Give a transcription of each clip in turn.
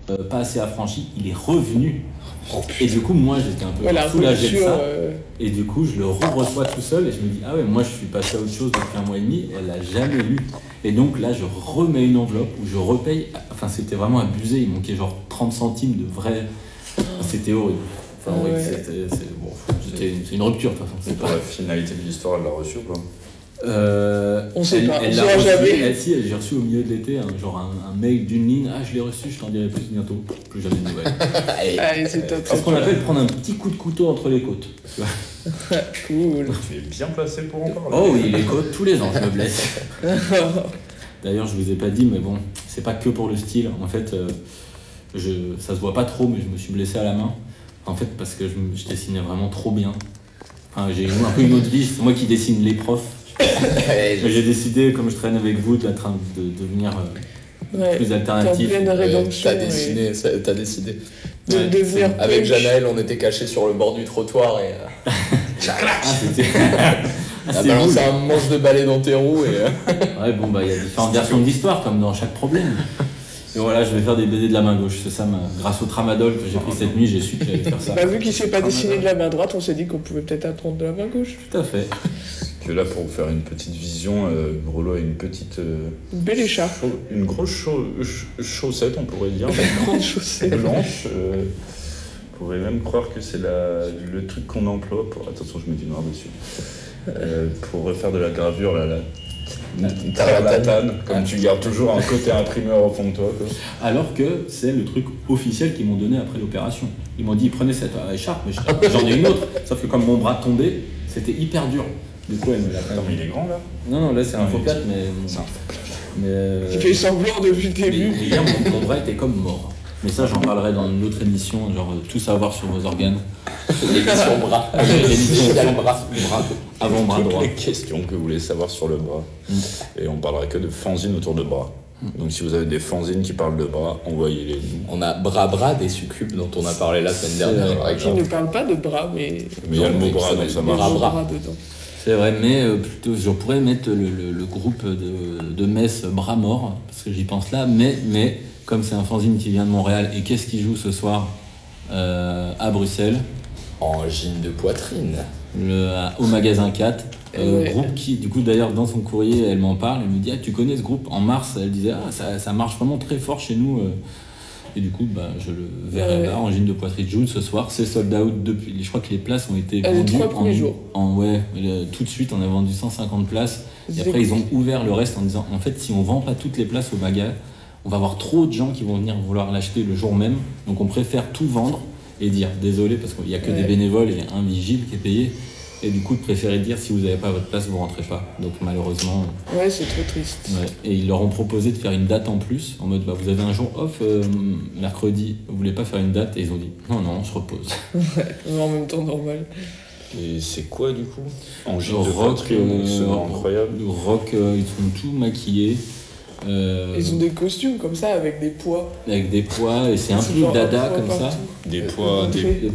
pas assez affranchi, il est revenu. Et du coup, moi, j'étais un peu soulagé de ça. Et du coup, je le reçois tout seul et je me dis, ah ouais, moi, je suis passé à autre chose depuis 1 mois et demi, elle l'a jamais lu. Et donc là, je remets une enveloppe où je repaye. Enfin, c'était vraiment abusé, il manquait genre 30 centimes de vrai. C'était horrible. Enfin, horrible, c'est une rupture, de toute façon. C'est pour la finalité de l'histoire, elle l'a reçu ou pas? On sait pas. Elle l'a reçu, j'ai reçu au milieu de l'été, un mail d'une ligne. Ah, je l'ai reçu, je t'en dirai plus bientôt. Plus jamais de nouvelles. Allez, c'est top. C'est ce qu'on appelle prendre un petit coup de couteau entre les côtes. Cool. Tu es bien placé pour en parler. Oh oui, les côtes, tous les ans, je me blesse. D'ailleurs, je vous ai pas dit, mais bon, c'est pas que pour le style. En fait, ça se voit pas trop, mais je me suis blessé à la main. En fait, parce que je dessinais vraiment trop bien. Enfin, j'ai un peu une autre vie, c'est moi qui dessine les profs. J'ai décidé, comme je traîne avec vous, de devenir plus alternatif. Rédemption. T'as décidé. De devenir avec Janaël, on était cachés sur le bord du trottoir et t'as balancé un manche de balai dans tes roues et ouais, bon, bah, il y a différentes versions de l'histoire, comme dans chaque problème. Et voilà, je vais faire des BD de la main gauche, c'est ça, grâce au tramadol que j'ai pris cette nuit, j'ai su que j'allais faire ça. Bah, vu qu'il s'est pas dessiné de la main droite, on s'est dit qu'on pouvait peut-être apprendre de la main gauche. Tout à fait. Que là, pour vous faire une petite vision, Rollo a une petite... une belle écharpe. Une grosse chaussette, on pourrait dire. Une grande chaussette. Blanche. On pourrait même croire que c'est le truc qu'on emploie pour... Attention, je mets du noir dessus. Pour refaire de la gravure, la tarlatane, comme tu gardes toujours un côté imprimeur au fond de toi. Quoi. Alors que c'est le truc officiel qu'ils m'ont donné après l'opération. Ils m'ont dit, prenez cette écharpe, mais j'en ai une autre. Sauf que comme mon bras tombait, c'était hyper dur. Du coup, elle me l'a fait. Attends, mais il est grand là? Non, là c'est un faux plate, mais... Il fait semblant depuis le début. Mais hier, mon bras était comme mort. Mais ça, j'en parlerai dans une autre émission, genre tout savoir sur vos organes. l'émission bras. L'émission bras. Avant-bras droit. Toutes les questions que vous voulez savoir sur le bras. Et on parlera que de fanzines autour de bras. Donc si vous avez des fanzines qui parlent de bras, envoyez-les. On a Bras des succubes dont on a parlé la semaine dernière, par Qui exemple. ne parle pas de bras, mais il y a le mot bras, donc ça marche. bras dedans. C'est vrai, mais plutôt, je pourrais mettre le groupe de Metz Bras Mort, parce que j'y pense là, mais comme c'est un fanzine qui vient de Montréal, et qu'est-ce qu'il joue ce soir à Bruxelles? Angine de poitrine. Au magasin 4. Ouais. Groupe qui, du coup, d'ailleurs, dans son courrier, elle m'en parle, elle me dit, ah, tu connais ce groupe? En mars, elle disait, ça marche vraiment très fort chez nous. Et du coup, je le verrai là, Angine de poitrine joue ce soir. C'est sold out depuis. Je crois que les places ont été vendues. Les 3 premiers jours. Tout de suite, on a vendu 150 places. Et après, ils ont ouvert le reste en disant, en fait, si on vend pas toutes les places au magasin, on va avoir trop de gens qui vont venir vouloir l'acheter le jour même. Donc, on préfère tout vendre et dire désolé parce qu'il n'y a que des bénévoles et un vigile qui est payé. Et du coup, de préférer dire si vous n'avez pas votre place, vous rentrez pas. Donc malheureusement. Ouais, c'est trop triste. Ouais. Et ils leur ont proposé de faire une date en plus, en mode vous avez un jour off mercredi, vous voulez pas faire une date? Et ils ont dit non, je repose. Mais en même temps, normal. Et c'est quoi du coup? Le rock, incroyable. Le rock, ils sont tout maquillés. Ils ont des costumes comme ça avec des poids. Avec des poids, et c'est un peu dada comme ça. Des poids,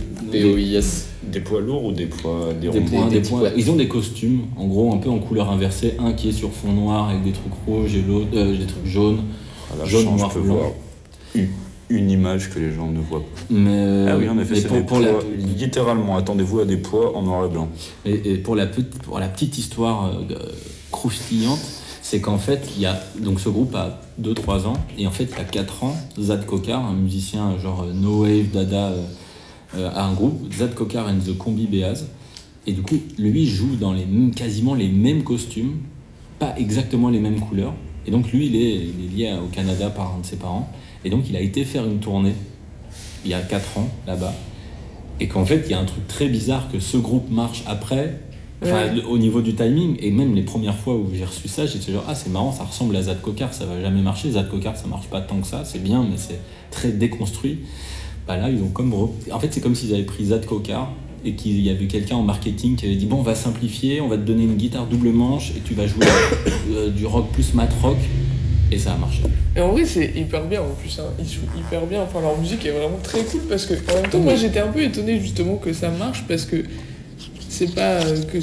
des poids lourds ou des poids des poids. Ils ont des costumes, en gros un peu en couleur inversée, un qui est sur fond noir avec des trucs rouges et l'autre des trucs jaunes. Jaune, noir, je peux blanc. voir une image que les gens ne voient pas. Mais, ah oui, en effet, c'est des poids, littéralement, attendez-vous à des poids en noir et blanc. Et pour la petite histoire croustillante, c'est qu'en fait, donc ce groupe a 2-3 ans, et en fait, il y a 4 ans, Zad Kokar, un musicien genre No Wave, Dada, a un groupe, Zad Kokar and the Combi Beaz, et du coup, lui joue dans quasiment les mêmes costumes, pas exactement les mêmes couleurs, et donc lui, il est lié au Canada par un de ses parents, et donc il a été faire une tournée, il y a 4 ans, là-bas, et qu'en fait, il y a un truc très bizarre que ce groupe marche après. Au niveau du timing, et même les premières fois où j'ai reçu ça, j'étais genre c'est marrant, ça ressemble à Zad Kokar, ça va jamais marcher. Zad Kokar, ça marche pas tant que ça, c'est bien, mais c'est très déconstruit. Là, ils ont en fait, c'est comme s'ils avaient pris Zad Kokar et qu'il y avait quelqu'un en marketing qui avait dit on va simplifier, on va te donner une guitare double manche et tu vas jouer du rock plus mat rock, et ça a marché. Et en vrai, c'est hyper bien en plus, hein. Ils jouent hyper bien, enfin leur musique est vraiment très cool parce que en même temps, moi j'étais un peu étonné justement que ça marche parce que c'est pas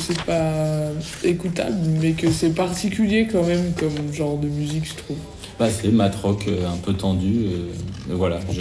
écoutable, mais que c'est particulier quand même comme genre de musique, je trouve. C'est mat rock un peu tendu, voilà.